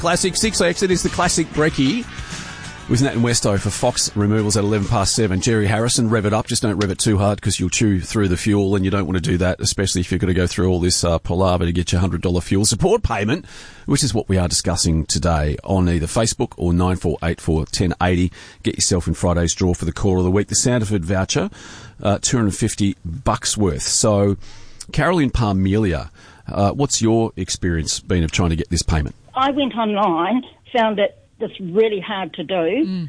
Classic 6AX, it is the classic brekkie. With Nat and Westo for Fox Removals at 7:11. Jerry Harrison, rev it up. Just don't rev it too hard because you'll chew through the fuel, and you don't want to do that, especially if you're going to go through all this palaver to get your $100 fuel support payment, which is what we are discussing today on either Facebook or 94841080. Get yourself in Friday's draw for the Call of the Week. The Sanderford voucher, $250 worth. So, Carol in Parmelia, what's your experience been of trying to get this payment? I went online, found it just really hard to do.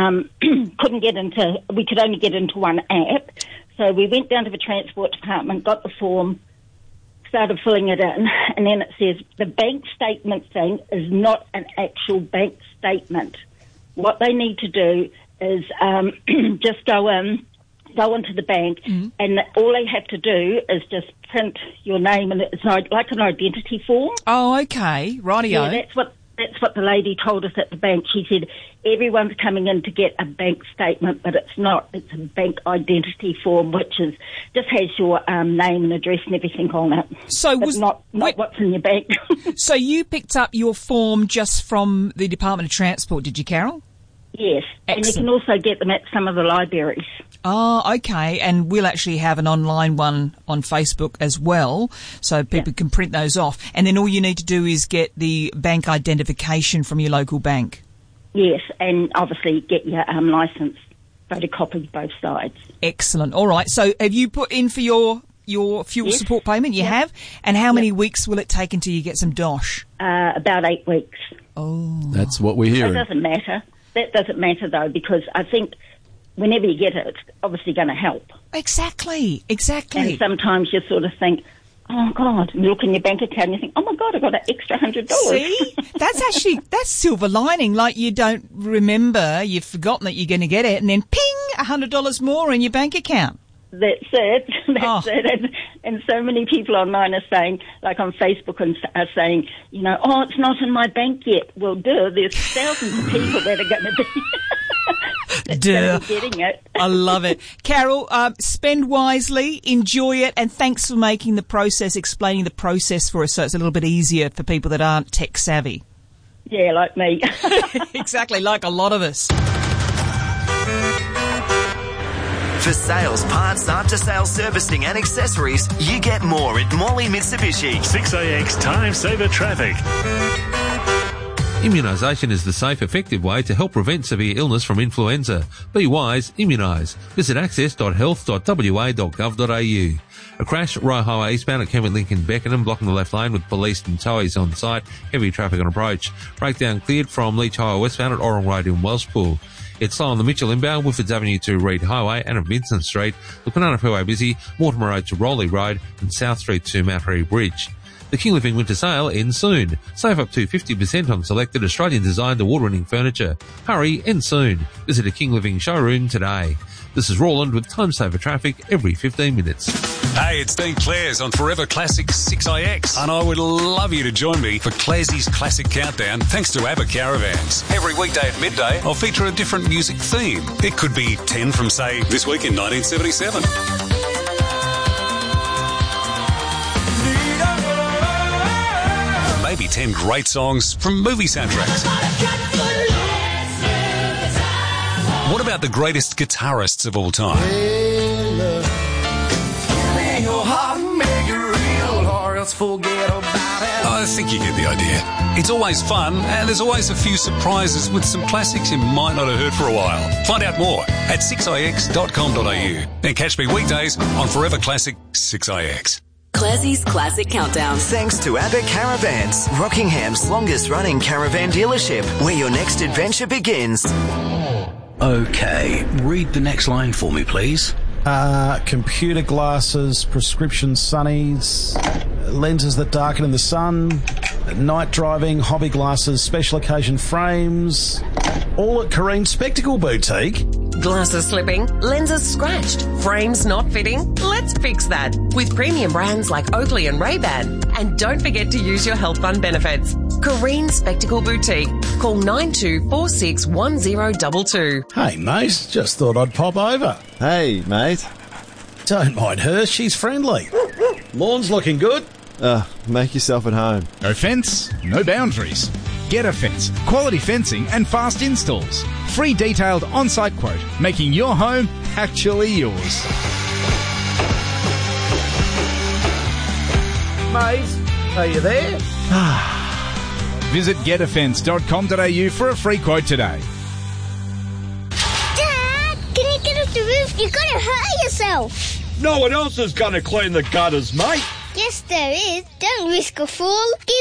We could only get into one app. So we went down to the Transport Department, got the form, started filling it in, and then it says the bank statement thing is not an actual bank statement. What they need to do is just go into the bank, and all they have to do is just print your name, and it's like an identity form. Oh, okay. Rightio. Yeah, that's what the lady told us at the bank. She said everyone's coming in to get a bank statement, but it's not. It's a bank identity form, which just has your name and address and everything on it. So not what's in your bank. So you picked up your form just from the Department of Transport, did you, Carol? Yes, excellent. And you can also get them at some of the libraries. Oh, okay. And we'll actually have an online one on Facebook as well, so people can print those off. And then all you need to do is get the bank identification from your local bank. Yes, and obviously get your licence photocopied both sides. Excellent. All right. So have you put in for your fuel support payment? You have? And how many weeks will it take until you get some dosh? About 8 weeks. Oh. That's what we're hearing. That doesn't matter. That doesn't matter, though, because I think whenever you get it, it's obviously going to help. Exactly. And sometimes you sort of think, oh, God, and you look in your bank account and you think, oh, my God, I got an extra $100. See? That's silver lining. Like you don't remember, you've forgotten that you're going to get it, and then ping, $100 more in your bank account. That's it. That's it. And so many people online are saying, like on Facebook, are saying, it's not in my bank yet. Well, there's thousands of people that are going to be getting it. I love it. Carol, spend wisely, enjoy it, and thanks for explaining the process for us so it's a little bit easier for people that aren't tech savvy. Yeah, like me. Exactly, like a lot of us. For sales, parts, after-sales servicing and accessories, you get more at Morley Mitsubishi. 6AX Time Saver Traffic. Immunisation is the safe, effective way to help prevent severe illness from influenza. Be wise, immunise. Visit access.health.wa.gov.au. A crash, Rye Highway eastbound at Kentwood Lincoln Beckenham, blocking the left lane with police and towies on site. Heavy traffic on approach. Breakdown cleared from Leach Highway westbound at Orrell Road in Wellspool. It's slow on the Mitchell inbound, Woodfords Avenue to Reed Highway and at Vincent Street. The Kwinana Freeway busy, Mortimer Road to Rowley Road and South Street to Mount Harry Bridge. The King Living Winter Sale ends soon. Save up to 50% on selected Australian-designed award-winning furniture. Hurry, ends soon. Visit a King Living showroom today. This is Roland with Time Saver Traffic every 15 minutes. Hey, it's Dean Clares on Forever Classic 6AX, and I would love you to join me for Clarsey's Classic Countdown thanks to ABBA Caravans. Every weekday at midday, I'll feature a different music theme. It could be 10 from, say, this week in 1977. Maybe 10 great songs from movie soundtracks. What about the greatest guitarists of all time? I think you get the idea. It's always fun, and there's always a few surprises with some classics you might not have heard for a while. Find out more at 6ix.com.au and catch me weekdays on Forever Classic 6ix. Classie's Classic Countdown. Thanks to ABBA Caravans, Rockingham's longest-running caravan dealership, where your next adventure begins. Okay, read the next line for me, please. Computer glasses, prescription sunnies, lenses that darken in the sun, night driving, hobby glasses, special occasion frames, all at Careen Spectacle Boutique. Glasses slipping, lenses scratched, frames not fitting? Let's fix that with premium brands like Oakley and Ray-Ban. And don't forget to use your health fund benefits. Careen Spectacle Boutique. Call 92461022. Hey, mate, just thought I'd pop over. Hey, mate. Don't mind her, she's friendly. Lawn's looking good. Make yourself at home. No fence, no boundaries. Get a Fence. Quality fencing and fast installs. Free detailed on-site quote, making your home actually yours. Mate, are you there? Visit getafence.com.au for a free quote today. Dad, can you get off the roof? You're going to hurt yourself. No one else is going to clean the gutters, mate. Yes, there is. Don't risk a fall. Give